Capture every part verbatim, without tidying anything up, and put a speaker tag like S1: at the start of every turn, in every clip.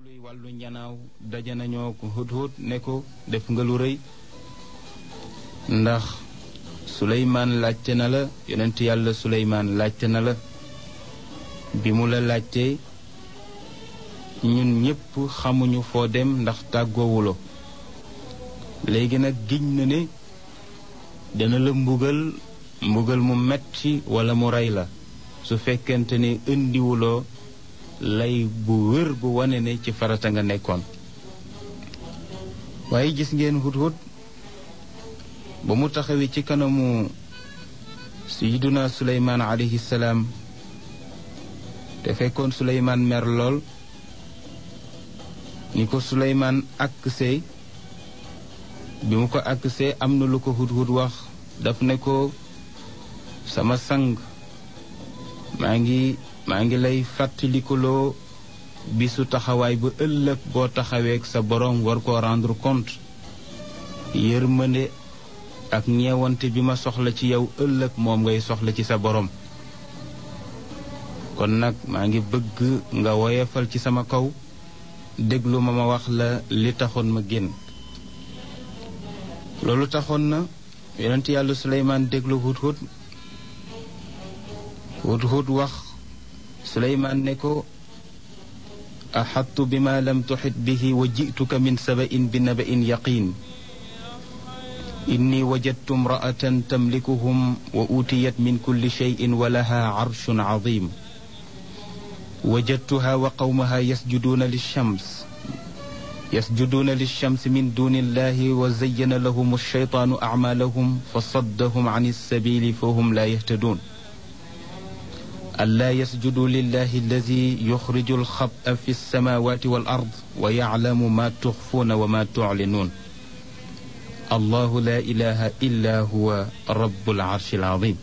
S1: luy wàllu njanaaw daje nañoo ko Hudhud ne ko def nga lu rëy ndax Suleymaan laajte na la yonent yàlla Suleymaan laajte na la bi mu la laajtee ñun ñépp xamuñu foo dem ndax tàggoowuloo léegi nag giñ na ne dana la mbugal mbugal mu metti walla mu rey la su fekkente ne indiwuloo lay bu wér bu wane ne ci farata nga nekkoon waaye gis ngeen Hudhud ba mu taxawee ci kanamu sayyiduna Suleymaan alayhi salaam te fekkoon Suleymaan mer lool ni ko Suleymaan aksee bi mu ko aksee am na lu ko Hudhud wax daf ne ko sama sang maa ngi maa ngi lay fàttalikuloo bisu taxawaay bu ëllëg boo taxaweek sa boroom war koo rendre compte yërmande ak ñeewante bi ma soxla ci yow ëllëg moom ngay soxla ci sa boroom kon nag maa ngi bëgg nga woyefal ci sama kaw déglu ma ma wax la li taxoon ma génn loolu taxoon na yonent yàlla Suleymaan déglu Hudhud Hudhud wax Suleymaan ne ko axattu bima lam tuxit bihi wa jituka min saba'in bi naba'in yaqin inni wajadtu imra'atan tamlikuhum wa utiyat min kulli shay'in wa laha arshun azim wajadtuha wa qawmaha yasjuduuna lish-shams yasjuduuna lish-shams min duni illahi wa zayyana lahum ash-shaytaanu a'maalahum fa saddahum an as-sabiili fa hum laa yahtaduun ألا يسجدوا لله الذي يخرج الخبأ في السماوات والأرض ويعلم ما تخفون وما تعلنون الله لا إله إلا هو رب العرش العظيم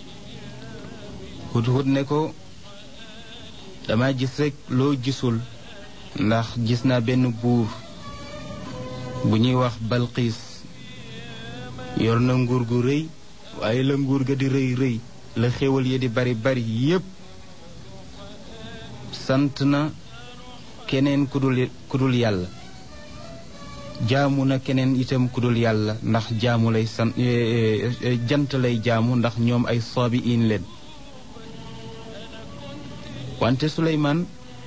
S1: Hudhud ne ko dama gis rekk loo gisul ndax gis naa benn buur bu ñuy wax Balqiis yor na nguur gu rëy waaye la nguur ga di rëy rëy la xéwal yi di bari bari yépp sant na keneen ku dul ku dul yàlla jaamu na keneen itam ku dul yàlla ndax jaamu lay sant jant lay jaamu ndax ñoom ay saabiin leen wante Suleymaan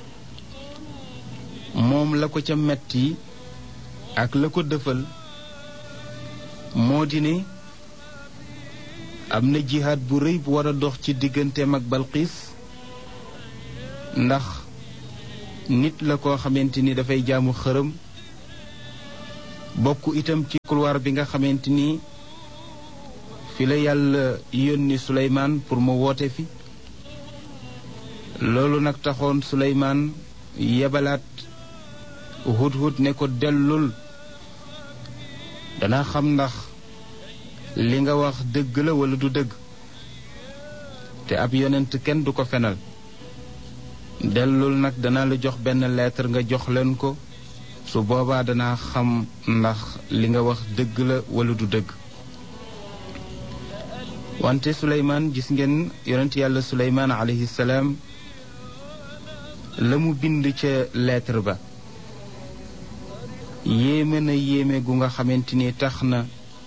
S1: moom la ko ca metti ak la ko dëfal moo di ne am na jihaad bu rëy bu war a dox ci digganteem ak Balqiis ndax nit la koo xamante ni dafay jaamu xërëm bokk itam ci couloir bi nga xamante ni fi la yàlla yónni Suleymaan pour mu woote fi loolu nag taxoon Suleymaan yebalaat Hudhud ne ko dellul danaa xam ndax li nga wax dëgg la walla du dëgg te ab yonent kenn du ko fenal dellul nag danaa la jox benn lettre nga jox leen ko su boobaa danaa xam ndax li nga wax dëgg la walla du dëgg wante Suleymaan gis ngeen yonent yàlla Suleymaan alayhi salaam la mu bind ca lettre ba yéeme na yéeme gu nga xamante ni tax na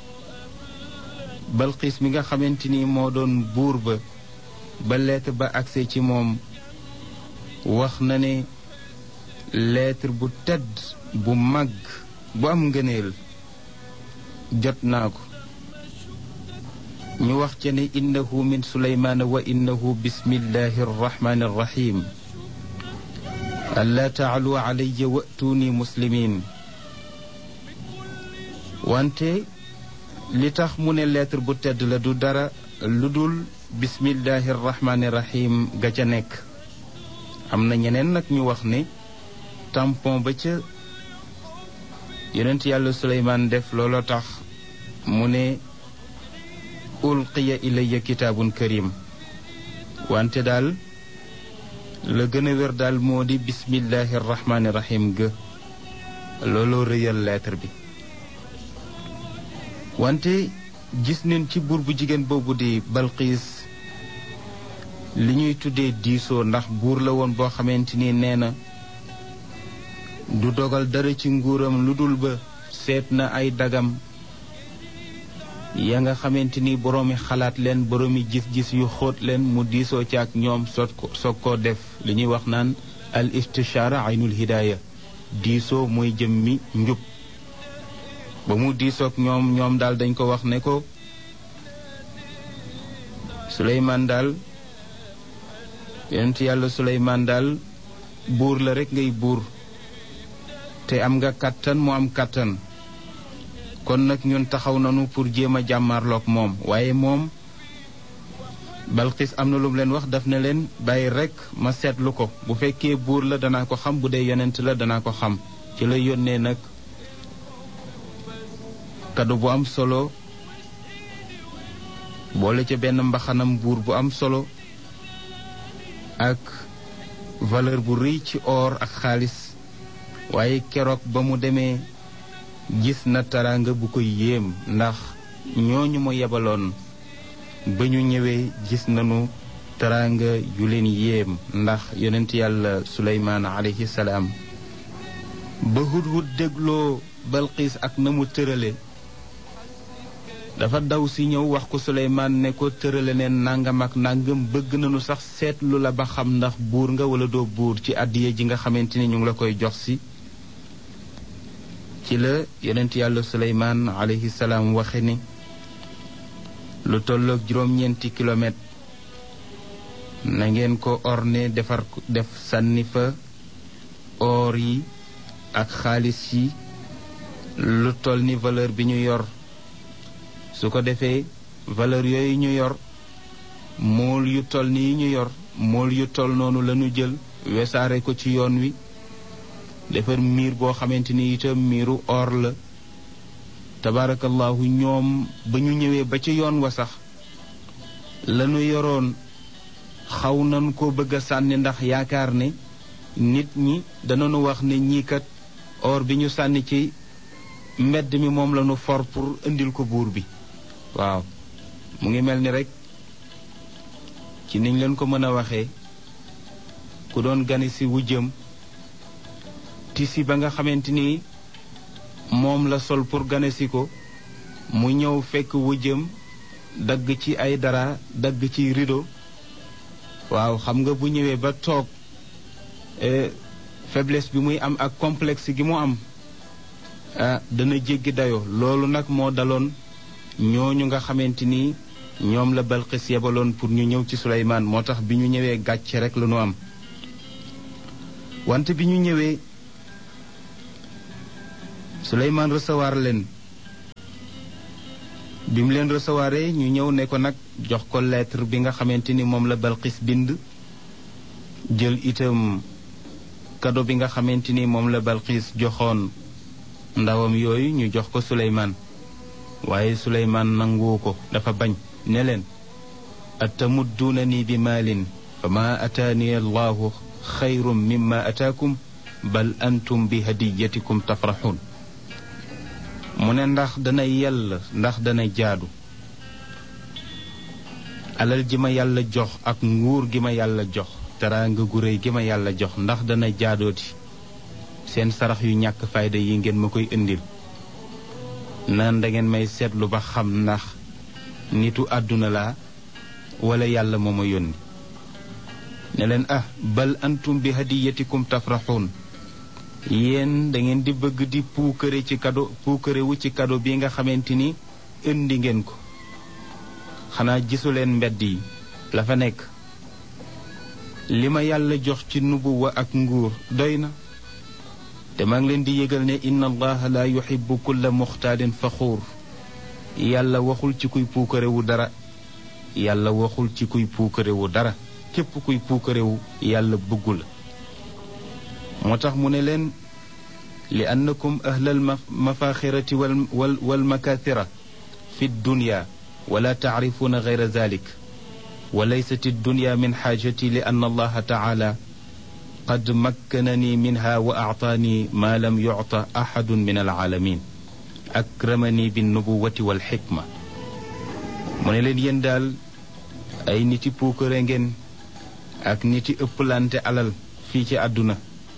S1: Balqiis mi nga xamante ni moo doon buur ba ba lettre ba agse ci moom wax na ne lettre bu tedd bu mag bu am ngëneel jot naa ko ñu wax ca ne innahu min Suleymaan wa innahu bismillahi arrahmani arrahim allaa taalu alayya wa'tuuni muslimin wante li tax mu ne lettre bu tedd la du dara lu dul bismillahi rahmaani rahim ga ca nekk am na ñeneen nag ñu wax ne tampon ba ca yonent yàlla Suleymaan def looloo tax mu ne ulqiya ilayya kitaabun karim wante daal la gën a wér daal moo di bismillahi rahmaani rahim ga looloo rëyal lettre bi wante gis nañ ci buur bu jigéen boobu di Balqiis li ñuy tuddee diisoo ndax buur la woon boo xamante ni nee na du dogal dara ci nguuram lu dul ba seet na ay dagam ya nga xamante ni boroomi xalaat leen boroomi gis-gis yu xóot leen mu diisoo ci ak ñoom soog ko soog koo def li ñuy wax naan al istishaara aynul hidaaya diisoo mooy jëmmi njub ba mu diisoog ñoom ñoom daal dañ ko wax ne ko Suleymaan daal yonent yàlla Suleymaan daal buur la rekk ngay buur te am nga kàttan mu am kàttan kon nag ñun taxaw nañu pour jéem a jàmmarloog moom waaye moom Balqis am na lu mu leen wax daf ne leen bàyyi rekk ma seetlu ko bu fekkee buur la danaa ko xam bu dee yonent la danaa ko xam ci la yónnee nag kado bu am solo boole ca benn mbaxanam buur bu am solo ak valeur bu rëy ci or ak xaalis waaye keroog ba mu demee gis na taraanga bu ko yéem ndax ñooñu mu yebaloon ba ñu ñëwee gis nañu taraanga yu leen yéem ndax yonent yàlla Suleymaan alayhi salaam ba Hudhud dégloo Balqis ak na mu tërale dafa daw si ñëw wax ko Suleymaan ne ko tërale neen nangam ak nangam bëgg nañu sax seetlu la ba xam ndax buur nga wala doo buur ci àddiya ji nga xamante ni ñu ngi la koy jox si ci la yonent yàlla Suleymaan alayhi salaam waxe ni lu tolloog juróom-ñeenti kilomètre na ngeen ko orné defar def sànni fa or yi ak xaalis yi lu toll ni valeur bi ñu yor su ko defee valeur yooyu ñu yor mool yu toll ni yi ñu yor mool yu toll noonu lañu jël wesaare ko ci yoon wi defar miir boo xamante ni itam miiru or la tabarakallahu ñoom ba ñu ñëwee ba ci yoon wa sax lañu yoroon xaw nañ ko bëgg a sànni ndax yaakaar ne nit ñi danañu wax ne ñii kat or bi ñu sànni ci mbedd mi moom lañu for pour indil ko buur bi waaw mu ngi mel ni rek ci niñ leen ko mën a waxee ku doon gani si wujjëm tisi ba nga xamante ni moom la sol pour gane si ko mu ñëw fekk wujjëm dagg ci ay dara dagg ci rideau waaw xam nga bu ñëwee ba toog faiblesse bi muy am ak complexe gi mu am ah dana jéggi dayoo loolu nag moo daloon ñooñu nga xamante ni ñoom la Balqis yebaloon pour ñu ñëw ci Suleymaan moo tax bi ñu ñëwee gàcce rek la ñu am wante bi ñu ñëwee Suleymaan recevoir leen bi mu leen recevoiree ñu ñëw ne ko nag jox ko lettre bi nga xamante ni moom la Balqis bind jël itam cadeau bi nga xamante ni moom la Balqis joxoon ndawam yooyu ñu jox ko Suleymaan waaye Suleymaan nanguwu ko dafa bañ ne leen atamudduunani bi maalin fa ma ataani allahu xayrun mimma ataakum bal antum bi hadiyatikum tafraxuun mu ne ndax dana yell ndax dana jaadu alal ji ma yàlla jox ak nguur gi ma yàlla jox teraanga gu réy gi ma yàlla jox ndax dana jaadooti seen sarax yu ñàkk fayda yi ngeen ma koy indil naan da ngeen may seetlu ba xam ndax nitu àdduna laa wala yàlla moo ma yónni ne leen ah bal antum bi hadiyatikum tafraxuun yéen da ngeen di bëgg di puukare ci kado puukare wu ci kado bi nga xamante ni indi ngeen ko xanaa gisuleen mbedd yi la fa nekk li ma yàlla jox ci nubuwa ak nguur doy na te maa ngi leen di yëgal ne inna allaha la yuhibbu kulla muxtaalin faxuur yàlla waxul ci kuy puukare wu dara yàlla waxul ci kuy puukare wu dara képp kuy puukare wu yàlla bëggu la moo tax mu ne leen li annakum ahlal mafaaxirati wal wal wal makathira fi dunya wala taarifuuna gayra dalik wa laysat dunya min xaajati li anna allaha taala qad makkanani minha wa actaani ma lam yucta axadun min alaalamin akramani binnubuwati walxikma mu ne leen yéen daal ay niti puukare ngeen ak niti ëpplante alal fii ci àdduna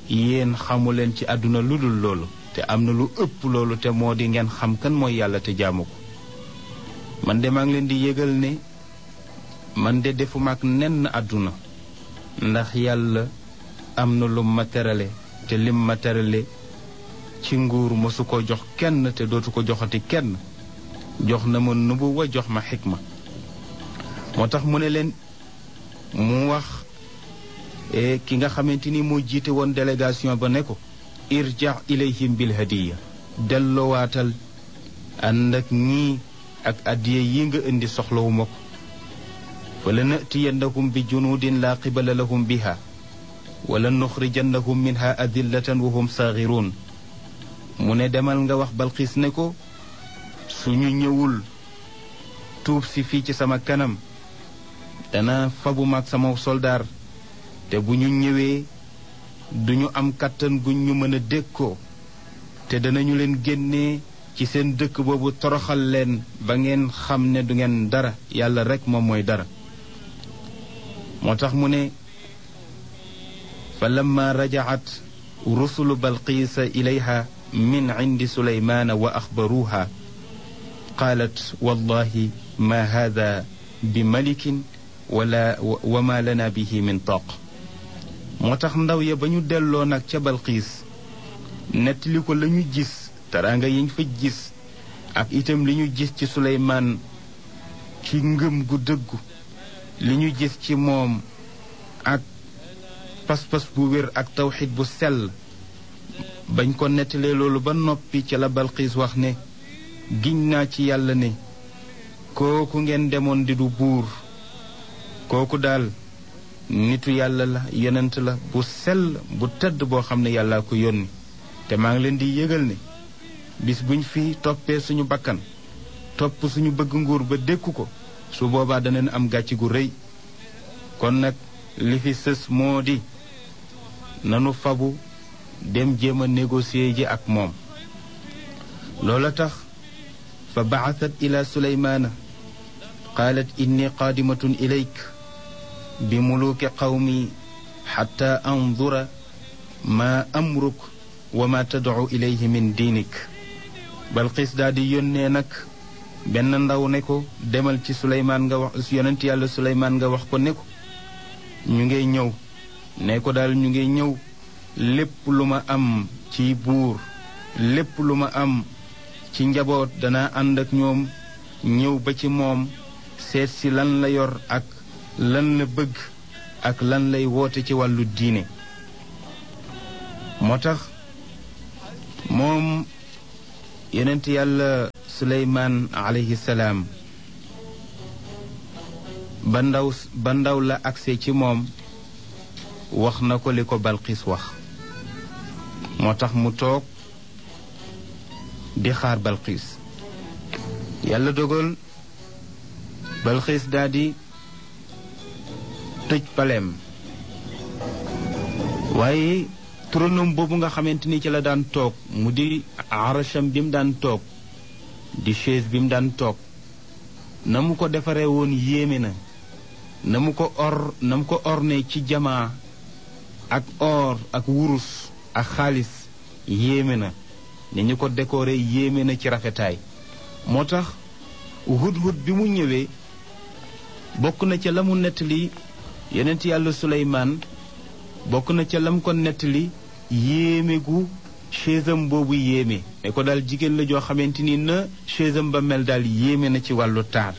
S1: yéen xamuleen ci àdduna lu dul loolu te am na lu ëpp loolu te moo di ngeen xam kan mooy yàlla te jaamu ko man de maa ngi leen di yëgal ne man de defuma ak nenn àdduna ndax yàlla am na lu ma terale te lim ma terale ci nguur mosu ko jox kenn te dootu ko joxati kenn jox na ma nubuwa jox ma xikma moo tax mu ne leen mu wax ki nga xamante ni moo jiite woon délégation ba ne ko irja ilayhim bil hadiya dellowaatal ànd ak ñii ak addiye yi nga indi soxlawuma ko fa la natiyannahum bi junudin la qibala lahum biha wala nuxrijannahum minha adillatan wa hum saaxiruun mu ne demal nga wax Balqiis ne ko suñu ñëwul tuub si fii ci sama kanam dana fabu mag sama soldaar te bu ñu ñëwee duñu am kàttan guñ ñu mën a dékkoo te danañu leen génnee ci seen dëkk boobu toroxal leen ba ngeen xam ne du ngeen dara yàlla rekk moom mooy dara moo tax mu ne fa lamma rajaat rusulu balqiisa ilayha min indi suleymaana wa axbaruuha qaalat wallahi ma hada bi malikin wala wa ma lana bihi min taq moo tax ndaw ya ba ñu delloo nag ca balqiis nettali ko la ñu gis teraanga yiñ fa gis ak itam li ñu gis ci suleymaan ci ngëm gu dëggu li ñu gis ci moom ak pas-pas bu wér ak tawxid bu sell bañ ko nettalee loolu ba noppi ca la balqiis wax ne giñ naa ci yàlla ne kooku ngeen demoon di du buur kooku daal nitu yàlla la yonent la bu sell bu tëdd boo xam ne yàllaa ko yónni te maa ngi leen di yëgal ne bis buñ fi toppee suñu bakkan topp suñu bëgg nguur ba dékku ko su boobaa danañ am gàcc gu rëy kon nag li fi sës moo di nanu fabu dem jéem a négocier ji ak moom loola tax fa ba'athat ila suleymaana qaalat inni qaadimatun ilayk bi muluuki qawmi xatta andura ma amruk wa ma tad'u ilayhi min diinik balqiis daal di yónnee nag benn ndaw ne ko demal ci suleymaan nga wax yonent yàlla suleymaan nga wax ko ne ko ñu ngay ñëw ne ko daal ñu ngay ñëw lépp lu ma am ci buur lépp lu ma am ci njaboot dana ànd ak ñoom ñëw ba ci moom seet si lan la yor ak lan la bëgg ak lan lay woote ci wàllu diine moo tax moom yonent yàlla suleymaan alayhi salaam ba ndaw ba ndaw la agsee ci moom wax na ko li ko balqiis wax moo tax mu toog di xaar balqiis yàlla dogal balqiis daldi tëj paleem waaye turandoom boobu nga xamante ni ci la daan toog mu di arasham bi mu daan toog di chaise bi mu daan toog na mu ko defaree woon yéeme na na mu ko or na mu ko orne ci jamaa ak or ak wurus ak xaalis yéeme na ni ñu ko décoré yéeme na ci rafetaay moo tax hudhud bi mu ñëwee bokk na ca la mu nettali yonent yàlla suleymaan bokk na ca lam ko nettali yéeme gu chaisam boobu yéeme ne ko daal jigéen la joo xamante ni na chaisam ba mel daal yéeme na ci wàllu taar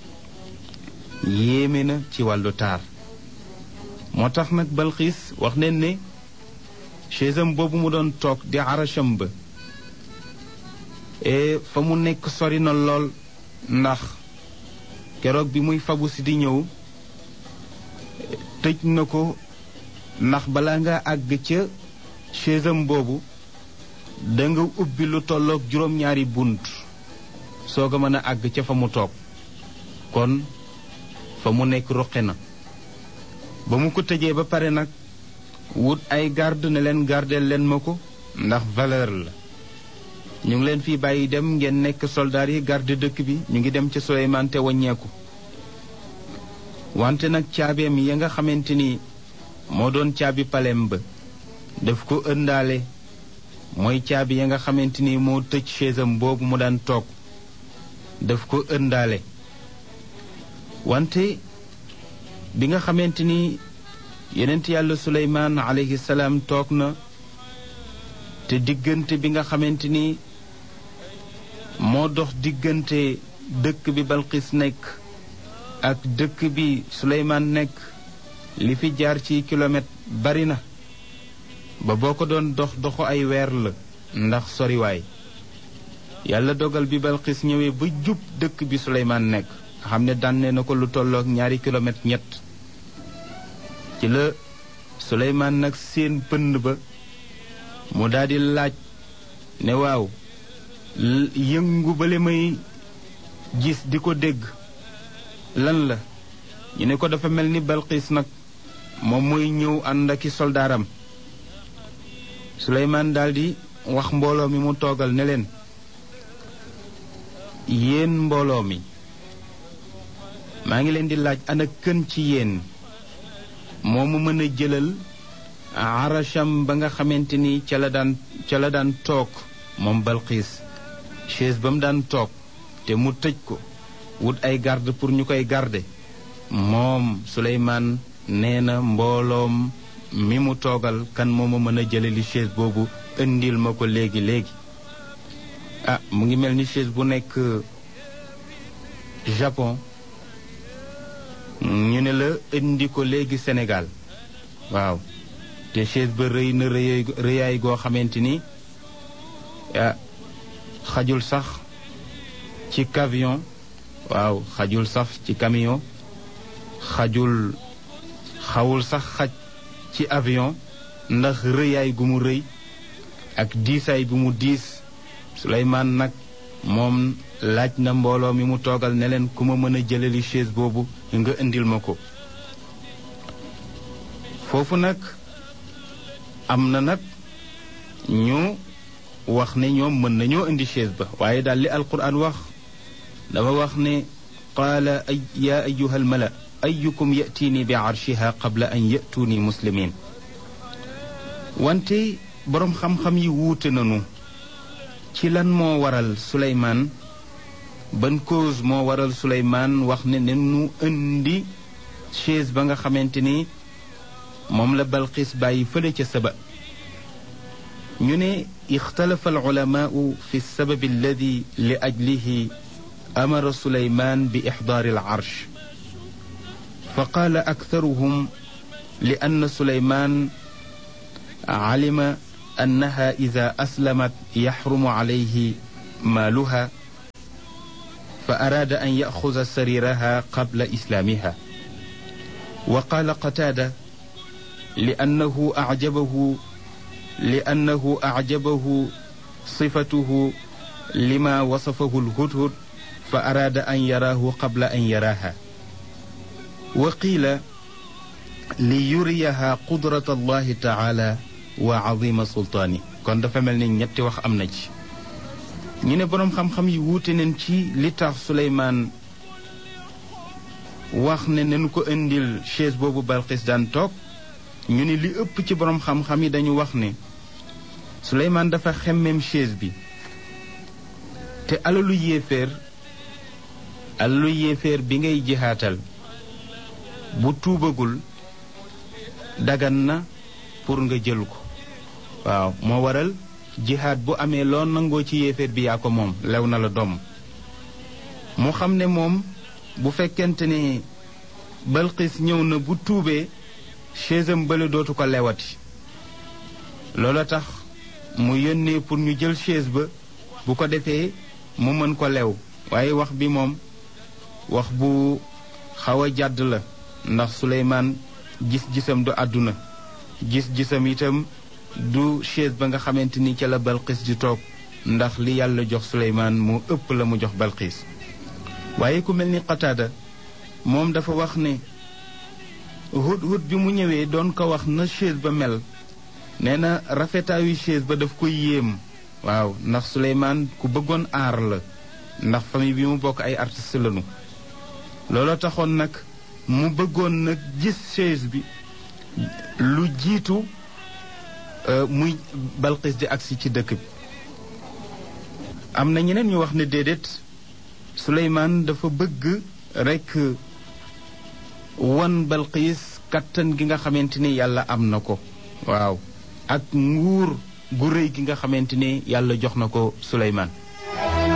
S1: yéeme na ci wàllu taar moo tax nag balqiis wax neen ne chaisam boobu mu doon toog di arasham ba e fa mu nekk sori na lool ndax keroog bi muy fabu si di ñëw tëj na ko ndax balaa nga àgg ca chaisam boobu da nga ubbi lu tolloog juróom-ñaari bunt soog a mën a àgg ca fa mu toog kon fa mu nekk ruqe na ba mu ko tëjee ba pare nag wut ay garde ne leen gardeel leen ma ko ndax valeur la ñu ngi leen fii bàyyi dem ngeen nekk soldaar yi garde dëkk bi ñu ngi dem ca Suleymaan te waññeeku wante nag caabeem ya nga xamante ni moo doon caabi palem ba daf ko ëndaale mooy caabi ya nga xamante ni moo tëj chaisam boobu mu daan toog daf ko ëndaale wante bi nga xamante ni yonent yàlla Suleymaan alayhi salaam toog na te diggante bi nga xamante ni moo dox diggante dëkk bi Balqis nekk ak dëkk bi Suleymaan nekk li fi jaar ci kilomètre bari na ba boo ko doon dox doxu ay weer la ndax soriwaay yàlla dogal bi Balqis ñëwee ba jub dëkk bi Suleymaan nekk nga xam ne dànne na ko lu tollook ñaari kilomètre ñett ci la Suleymaan nag seen pënd ba mu daldi laaj ne waaw yëngu bale may gis di ko dégg lan la ñu ne ko dafa mel ni Balqis nag moom mooy ñëw ànd aki soldaaram Suleymaan daldi wax mbooloo mi mu toogal ne leen yéen mbooloo mi maa ngi leen di laaj ana kën ci yéen moo mu mën a jëlal arasham ba nga xamante ni ca la daan ca la daan toog moom Balqis chaise ba mu daan toog te mu tëj ko wut ay garde pour ñu koy garde moom Suleymaan nee na mbooloom mi mu toogal kan moo ma mën a jëlali chaise boobu indil ma ko léegi léegi ah mu ngi mel ni chaise bu nekk Japon ñu ne la indi ko léegi Sénégal waaw te chaise ba rëy na rëy rëyaay goo xamante ni ah xajul sax ci camion waaw xajul sax ci camion xajul xawul sax xaj ci avion ndax rëyaay gu mu rëy ak diisaay bu mu diis Suleymaan nag moom laaj na mbooloo mi mu toogal ne leen ku ma mën a jëlali chaise boobu nga indil ma ko foofu nag am na nag ñu wax ne ñoom mën nañoo indi chaise ba waaye daal li alquran wax dafa wax ne qaala ay yaa ayuha almala ayukum yatiini bi arshiha qabla an yatuuni muslimin wante boroom xam-xam yi wuute nañu ci lan moo waral Suleymaan ban cause moo waral Suleymaan wax ne ne nu indi chaise ba nga xamante ni moom la Balqis bàyyi fële ca Saba ñu ne ixtalafa alulamaau fi lsababi alladi li ajlihi amara Suleymaan bi ixdaari alarsh fa qaala aktaruhum li anna Suleymaan alima annaha ida aslamat yaxrumu alayhi maaluha fa araada an yaxuda sariraha qabla islaamiha wa qaala qataada li annahu acjabahu li annahu acjabahu sifatuhu lima wasafahu lhudhud fa araada an yaraahu qabla an yaraaha wa qiila li yuriyaha qudrata allahi taala wa azima sultaani kon dafa mel ni ñetti wax am na ci ñu ne boroom xam-xam yi wuute nañ ci li tax Suleymaan wax ne nañu ko indil chaise boobu Balqis daan toog ñu ne li ëpp ci boroom xam-xam yi dañu wax ne Suleymaan dafa xemmem chaise bi te alalu yéeféer alalu yéeféer bi ngay jihaatal bu tuubagul dagan na pour nga jël ko waaw moo waral jihaad bu amee loo nangoo ci yéeféer bi yaa ko moom lew na la doom mu xam ne moom bu fekkente ne Balqis ñëw na bu tuubee chaisam bële dootu ko lewati loola tax mu yónnee pour ñu jël chaise ba bu ko defee mu mën ko lew waaye wax bi moom wax bu xaw a jàdd la ndax Suleymaan gis-gisam du àdduna gis-gisam itam du chaise ba nga xamante ni ca la Balqis di toog ndax li yàlla jox Suleymaan moo ëpp la mu jox Balqis waaye ku mel ni Qataada moom dafa wax ne Hudhud bi mu ñëwee doon ko wax na chaise ba mel nee na rafetaayu chaise ba daf koy yéem waaw ndax Suleymaan ku bëggoon aar la ndax famille bi mu bokk ay artiste lañu looloo taxoon nag mu bëggoon nag gis chaise bi lu jiitu muy Balqis di agsi ci dëkk bi. am na ñeneen ñu wax ne déedéet Suleymaan dafa bëgg rekk wan Balqis kattan gi nga xamante ni yàlla am na ko waaw ak nguur gu rëy gi nga xamante ni yàlla jox na ko Suleymaan